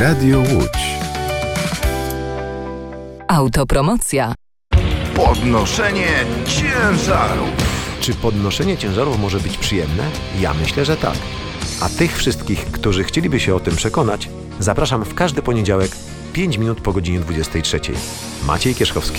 Radio Łódź. Autopromocja. Podnoszenie ciężarów. Czy podnoszenie ciężarów może być przyjemne? Ja myślę, że tak. A tych wszystkich, którzy chcieliby się o tym przekonać, zapraszam w każdy poniedziałek 5 minut po godzinie 23. Maciej Kierzkowski.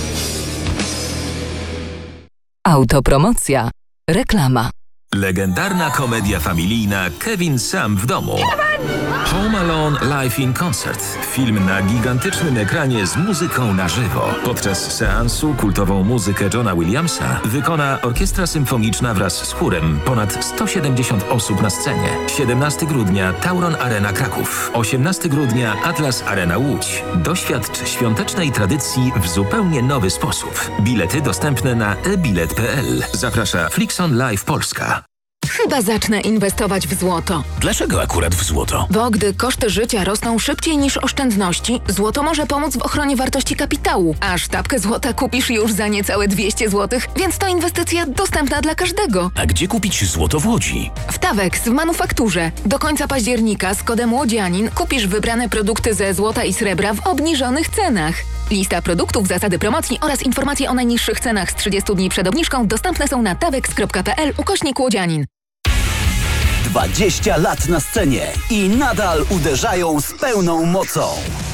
Autopromocja. Reklama. Legendarna komedia familijna Kevin sam w domu. Home Alone Live in Concert. Film na gigantycznym ekranie z muzyką na żywo. Podczas seansu kultową muzykę Johna Williamsa wykona orkiestra symfoniczna wraz z chórem. Ponad 170 osób na scenie. 17 grudnia Tauron Arena Kraków. 18 grudnia Atlas Arena Łódź. Doświadcz świątecznej tradycji w zupełnie nowy sposób. Bilety dostępne na ebilet.pl. Zaprasza Flixon Live Polska. Chyba zacznę inwestować w złoto. Dlaczego akurat w złoto? Bo gdy koszty życia rosną szybciej niż oszczędności, złoto może pomóc w ochronie wartości kapitału. A sztabkę złota kupisz już za niecałe 200 zł, więc to inwestycja dostępna dla każdego. A gdzie kupić złoto w Łodzi? W Tawex w manufakturze. Do końca października z kodem Łodzianin kupisz wybrane produkty ze złota i srebra w obniżonych cenach. Lista produktów, zasady promocji oraz informacje o najniższych cenach z 30 dni przed obniżką dostępne są na tawex.pl/Łodzianin. 20 lat na scenie i nadal uderzają z pełną mocą.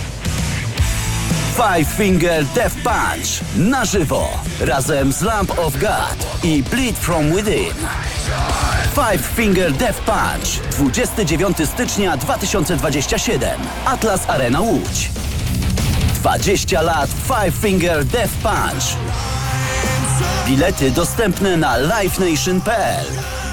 Five Finger Death Punch na żywo razem z Lamb of God i Bleed From Within. Five Finger Death Punch 29 stycznia 2027 Atlas Arena Łódź. 20 lat Five Finger Death Punch. Bilety dostępne na livenation.pl.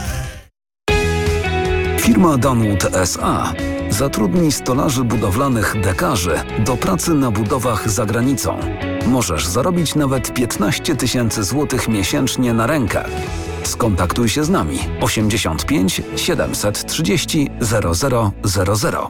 Firma Dunwood S.A. zatrudni stolarzy budowlanych dekarzy do pracy na budowach za granicą. Możesz zarobić nawet 15 000 złotych miesięcznie na rękę. Skontaktuj się z nami 85 730 0000.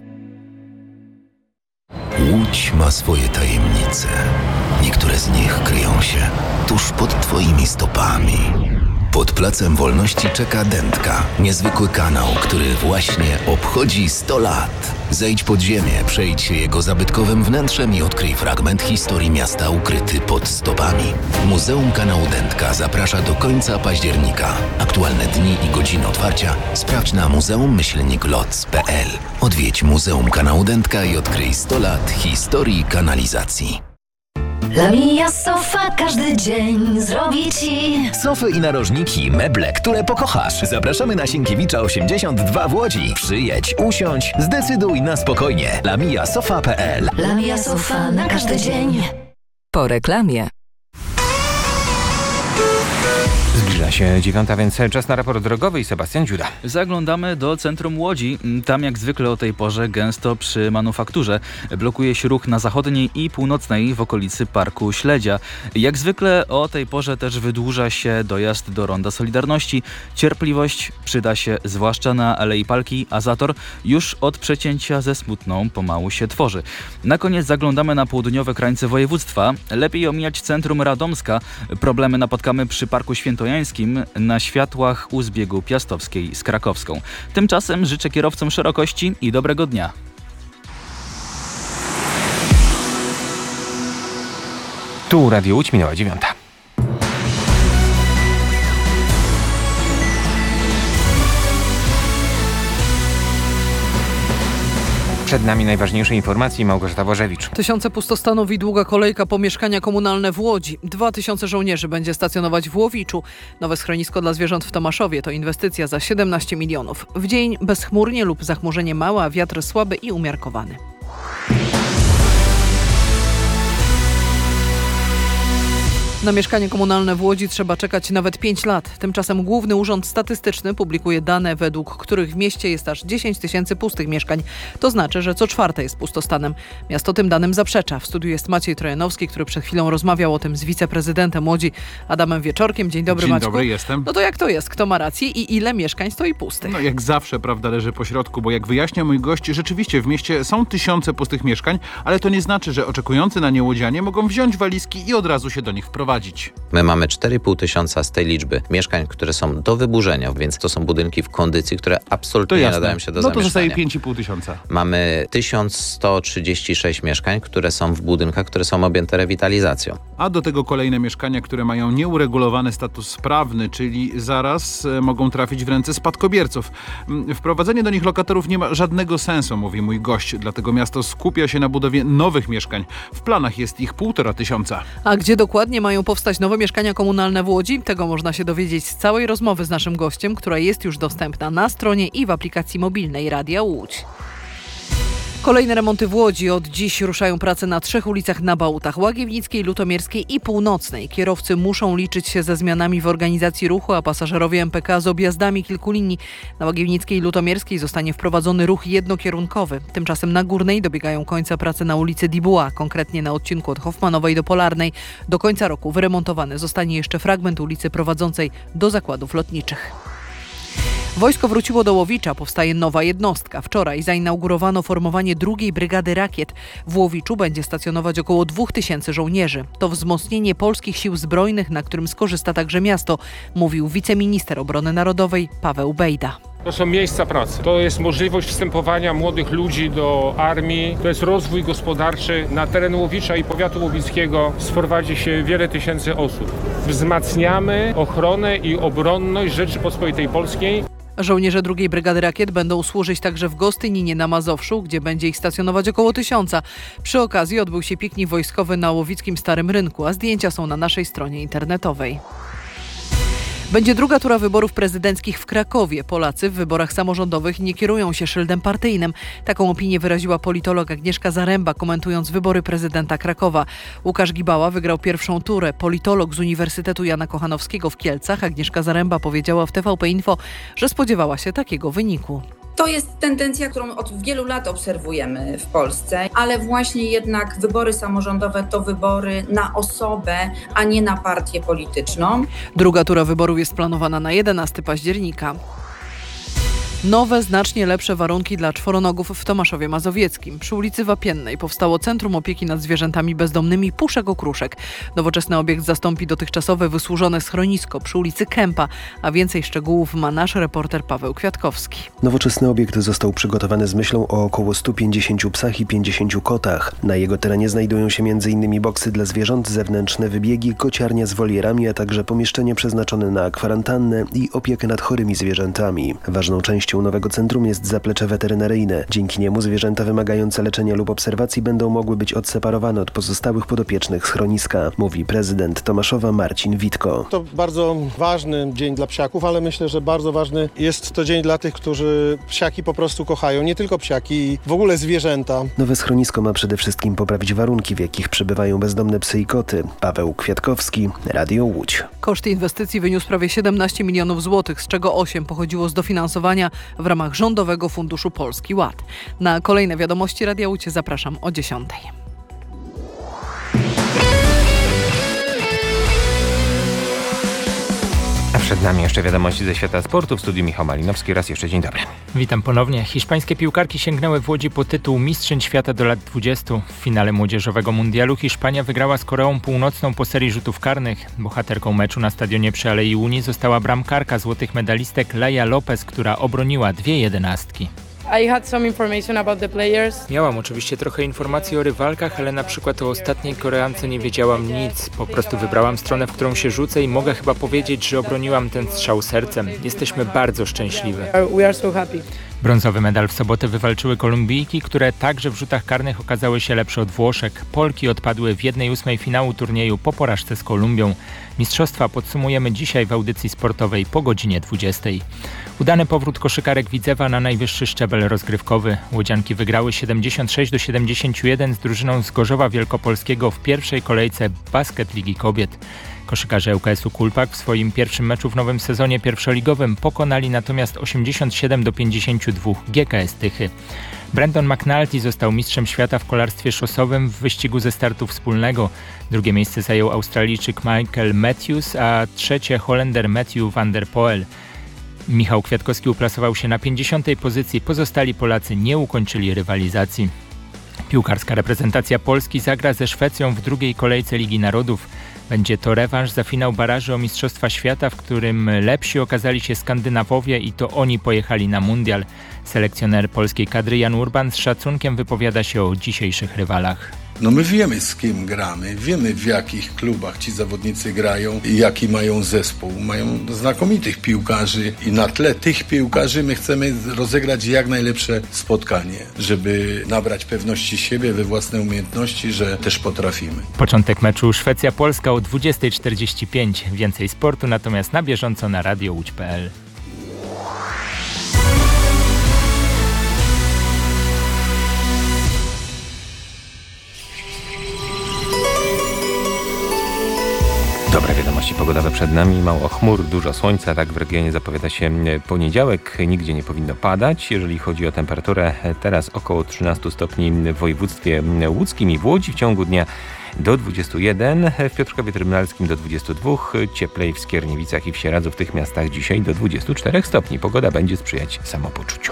Łódź ma swoje tajemnice. Niektóre z nich kryją się tuż pod Twoimi stopami. Pod Placem Wolności czeka Dętka, niezwykły kanał, który właśnie obchodzi 100 lat. Zejdź pod ziemię, przejdź się jego zabytkowym wnętrzem i odkryj fragment historii miasta ukryty pod stopami. Muzeum Kanału Dętka zaprasza do końca października. Aktualne dni i godziny otwarcia sprawdź na muzeum-loc.pl. Odwiedź Muzeum Kanału Dętka i odkryj 100 lat historii kanalizacji. La Mia Sofa każdy dzień zrobi Ci sofy i narożniki, meble, które pokochasz. Zapraszamy na Sienkiewicza 82 w Łodzi. Przyjedź, usiądź, zdecyduj na spokojnie. lamiasofa.pl. La Mia Sofa na każdy dzień. Po reklamie. Zbliża się 9, więc czas na raport drogowy i Sebastian Dziuda. Zaglądamy do centrum Łodzi. Tam jak zwykle o tej porze gęsto przy manufakturze. Blokuje się ruch na zachodniej i północnej w okolicy Parku Śledzia. Jak zwykle o tej porze też wydłuża się dojazd do Ronda Solidarności. Cierpliwość przyda się zwłaszcza na Alei Palki, a zator już od przecięcia ze Smutną pomału się tworzy. Na koniec zaglądamy na południowe krańce województwa. Lepiej omijać centrum Radomska. Problemy napotkamy przy Parku Świętojańskim na światłach u zbiegu Piastowskiej z Krakowską. Tymczasem życzę kierowcom szerokości i dobrego dnia. Tu Radio Łódź, minęła 9. Przed nami najważniejsze informacje. Małgorzata Bożewicz. Tysiące pustostanów i długa kolejka po mieszkania komunalne w Łodzi. 2000 żołnierzy będzie stacjonować w Łowiczu. Nowe schronisko dla zwierząt w Tomaszowie to inwestycja za 17 milionów. W dzień bezchmurnie lub zachmurzenie małe, a wiatr słaby i umiarkowany. Na mieszkanie komunalne w Łodzi trzeba czekać nawet 5 lat. Tymczasem Główny Urząd Statystyczny publikuje dane, według których w mieście jest aż 10 000 pustych mieszkań. To znaczy, że co czwarte jest pustostanem. Miasto tym danym zaprzecza. W studiu jest Maciej Trojanowski, który przed chwilą rozmawiał o tym z wiceprezydentem Łodzi Adamem Wieczorkiem. Dzień dobry, Maćku. Dzień dobry, jestem. No to jak to jest? Kto ma rację i ile mieszkań stoi pustych? No jak zawsze prawda leży po środku, bo jak wyjaśnia mój gość, rzeczywiście w mieście są tysiące pustych mieszkań, ale to nie znaczy, że oczekujący na nie łodzianie mogą wziąć walizki i od razu się do nich wprowadzić. wprowadzić. My mamy 4,5 tysiąca z tej liczby mieszkań, które są do wyburzenia, więc to są budynki w kondycji, które absolutnie nie nadają się do zamieszkania. No to zostaje 5,5 tysiąca. Mamy 1136 mieszkań, które są w budynkach, które są objęte rewitalizacją. A do tego kolejne mieszkania, które mają nieuregulowany status prawny, czyli zaraz mogą trafić w ręce spadkobierców. Wprowadzenie do nich lokatorów nie ma żadnego sensu, mówi mój gość, dlatego miasto skupia się na budowie nowych mieszkań. W planach jest ich 1,5 tysiąca. A gdzie dokładnie mają powstać nowe mieszkania komunalne w Łodzi? Tego można się dowiedzieć z całej rozmowy z naszym gościem, która jest już dostępna na stronie i w aplikacji mobilnej Radia Łódź. Kolejne remonty w Łodzi. Od dziś ruszają prace na 3 ulicach na Bałutach: Łagiewnickiej, Lutomierskiej i Północnej. Kierowcy muszą liczyć się ze zmianami w organizacji ruchu, a pasażerowie MPK z objazdami kilku linii. Na Łagiewnickiej i Lutomierskiej zostanie wprowadzony ruch jednokierunkowy. Tymczasem na Górnej dobiegają końca prace na ulicy Dibuła, konkretnie na odcinku od Hoffmanowej do Polarnej. Do końca roku wyremontowany zostanie jeszcze fragment ulicy prowadzącej do zakładów lotniczych. Wojsko wróciło do Łowicza, powstaje nowa jednostka. Wczoraj zainaugurowano formowanie 2. Brygady Rakiet. W Łowiczu będzie stacjonować około 2000 żołnierzy. To wzmocnienie polskich sił zbrojnych, na którym skorzysta także miasto, mówił wiceminister obrony narodowej Paweł Bejda. To są miejsca pracy. To jest możliwość wstępowania młodych ludzi do armii. To jest rozwój gospodarczy. Na teren Łowicza i powiatu łowickiego sprowadzi się wiele tysięcy osób. Wzmacniamy ochronę i obronność Rzeczypospolitej Polskiej. Żołnierze 2. Brygady Rakiet będą służyć także w Gostyninie na Mazowszu, gdzie będzie ich stacjonować około 1000. Przy okazji odbył się piknik wojskowy na łowickim Starym Rynku, a zdjęcia są na naszej stronie internetowej. Będzie druga tura wyborów prezydenckich w Krakowie. Polacy w wyborach samorządowych nie kierują się szyldem partyjnym. Taką opinię wyraziła politolog Agnieszka Zaręba, komentując wybory prezydenta Krakowa. Łukasz Gibała wygrał pierwszą turę. Politolog z Uniwersytetu Jana Kochanowskiego w Kielcach Agnieszka Zaręba powiedziała w TVP Info, że spodziewała się takiego wyniku. To jest tendencja, którą od wielu lat obserwujemy w Polsce, ale właśnie jednak wybory samorządowe to wybory na osobę, a nie na partię polityczną. Druga tura wyborów jest planowana na 11 października. Nowe, znacznie lepsze warunki dla czworonogów w Tomaszowie Mazowieckim. Przy ulicy Wapiennej powstało Centrum Opieki nad Zwierzętami Bezdomnymi Puszek Okruszek. Nowoczesny obiekt zastąpi dotychczasowe wysłużone schronisko przy ulicy Kępa, a więcej szczegółów ma nasz reporter Paweł Kwiatkowski. Nowoczesny obiekt został przygotowany z myślą o około 150 psach i 50 kotach. Na jego terenie znajdują się m.in. boksy dla zwierząt, zewnętrzne wybiegi, kociarnia z wolierami, a także pomieszczenie przeznaczone na kwarantannę i opiekę nad chorymi zwierzętami. Ważną częścią nowego centrum jest zaplecze weterynaryjne. Dzięki niemu zwierzęta wymagające leczenia lub obserwacji będą mogły być odseparowane od pozostałych podopiecznych schroniska, mówi prezydent Tomaszowa Marcin Witko. To bardzo ważny dzień dla psiaków, ale myślę, że bardzo ważny jest to dzień dla tych, którzy psiaki po prostu kochają. Nie tylko psiaki, w ogóle zwierzęta. Nowe schronisko ma przede wszystkim poprawić warunki, w jakich przebywają bezdomne psy i koty. Paweł Kwiatkowski, Radio Łódź. Koszt inwestycji wyniósł prawie 17 milionów złotych, z czego 8 pochodziło z dofinansowania w ramach Rządowego Funduszu Polski Ład. Na kolejne wiadomości Radia Łódź zapraszam o 10:00. A przed nami jeszcze wiadomości ze świata sportu. W studiu Michał Malinowski. Raz jeszcze dzień dobry. Witam ponownie. Hiszpańskie piłkarki sięgnęły w Łodzi po tytuł Mistrzyń Świata do lat 20. W finale młodzieżowego mundialu Hiszpania wygrała z Koreą Północną po serii rzutów karnych. Bohaterką meczu na stadionie przy Alei Unii została bramkarka złotych medalistek Leia Lopez, która obroniła 2 jedenastki. Miałam oczywiście trochę informacji o rywalkach, ale na przykład o ostatniej Koreance nie wiedziałam nic. Po prostu wybrałam stronę, w którą się rzucę i mogę chyba powiedzieć, że obroniłam ten strzał sercem. Jesteśmy bardzo szczęśliwe. Brązowy medal w sobotę wywalczyły Kolumbijki, które także w rzutach karnych okazały się lepsze od Włoszek. Polki odpadły w 1/8 finału turnieju po porażce z Kolumbią. Mistrzostwa podsumujemy dzisiaj w audycji sportowej po godzinie 20:00. Udany powrót koszykarek Widzewa na najwyższy szczebel rozgrywkowy. Łodzianki wygrały 76-71 z drużyną z Gorzowa Wielkopolskiego w pierwszej kolejce Basket Ligi Kobiet. Koszykarze ŁKS-u Kulpak w swoim pierwszym meczu w nowym sezonie pierwszoligowym pokonali natomiast 87-52 GKS Tychy. Brandon McNulty został mistrzem świata w kolarstwie szosowym w wyścigu ze startu wspólnego. Drugie miejsce zajął Australijczyk Michael Matthews, a trzecie Holender Matthew van der Poel. Michał Kwiatkowski uplasował się na 50. pozycji, pozostali Polacy nie ukończyli rywalizacji. Piłkarska reprezentacja Polski zagra ze Szwecją w drugiej kolejce Ligi Narodów. Będzie to rewanż za finał baraży o Mistrzostwa Świata, w którym lepsi okazali się Skandynawowie i to oni pojechali na mundial. Selekcjoner polskiej kadry Jan Urban z szacunkiem wypowiada się o dzisiejszych rywalach. No my wiemy, z kim gramy, wiemy, w jakich klubach ci zawodnicy grają i jaki mają zespół. Mają znakomitych piłkarzy i na tle tych piłkarzy my chcemy rozegrać jak najlepsze spotkanie, żeby nabrać pewności siebie we własne umiejętności, że też potrafimy. Początek meczu Szwecja-Polska o 20:45. Więcej sportu natomiast na bieżąco na radiołódź.pl. Dobre wiadomości pogodowe przed nami. Mało chmur, dużo słońca. Tak w regionie zapowiada się poniedziałek. Nigdzie nie powinno padać. Jeżeli chodzi o temperaturę, teraz około 13 stopni w województwie łódzkim i w Łodzi. W ciągu dnia do 21, w Piotrkowie Trybunalskim do 22, cieplej w Skierniewicach i w Sieradzu, w tych miastach dzisiaj do 24 stopni. Pogoda będzie sprzyjać samopoczuciu.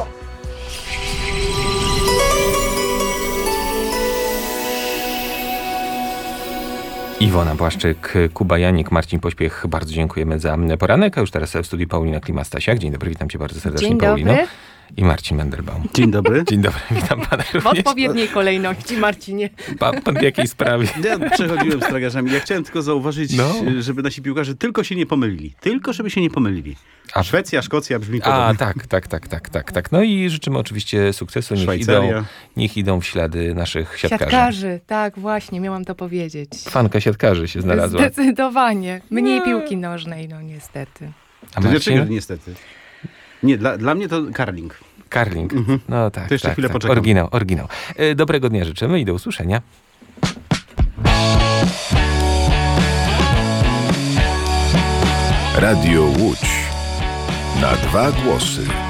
Iwona Błaszczyk, Kuba Janik, Marcin Pośpiech, bardzo dziękujemy za poranek. A już teraz w studiu Paulina Klima-Stasiak. Dzień dobry, witam cię bardzo serdecznie, Dzień Paulino. dobry. I Marcin Mendelbaum. Dzień dobry. Dzień dobry, witam pana W również. odpowiedniej kolejności, Marcinie. Pan w jakiej sprawie? Ja przechodziłem z tragarzami. Ja chciałem tylko zauważyć, żeby nasi piłkarze tylko się nie pomylili. Tylko żeby się nie pomylili. Szwecja, Szkocja brzmi podobnie. Tak. No i życzymy oczywiście sukcesu. Niech idą w ślady naszych siatkarzy. Tak, właśnie, miałam to powiedzieć. Fanka siatkarzy się znalazła. Zdecydowanie. Mniej piłki nożnej, no niestety. A to dlaczego niestety? Nie, dla mnie to curling. Curling. No tak. To jeszcze chwilę poczekam. Oryginał. Dobrego dnia życzymy i do usłyszenia. Radio Łódź. Na 2 głosy.